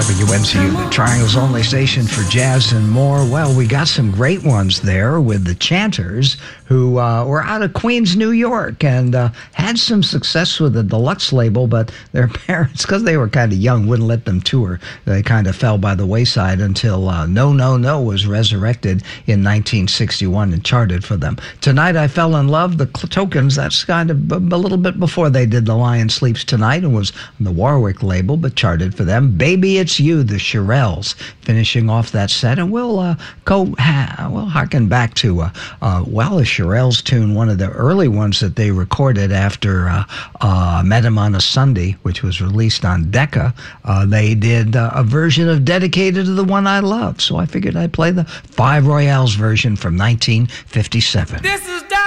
WNCU, the Triangle's only station for jazz and more. Well, we got some great ones there with the Chanters, who were out of Queens, New York, and had some success with the Deluxe label, but their parents, because they were kind of young, wouldn't let them tour. They kind of fell by the wayside until No, No, No was resurrected in 1961 and charted for them. Tonight I Fell in Love, the Tokens, that's kind of a little bit before they did The Lion Sleeps Tonight and was on the Warwick label, but charted for them. Baby It's You, the Shirelles, finishing off that set, and we'll harken back to a Shirelles tune, one of the early ones that they recorded after Met 'Em on a Sunday, which was released on Decca. They did a version of Dedicated to the One I Love, so I figured I'd play the Five Royales version from 1957. This is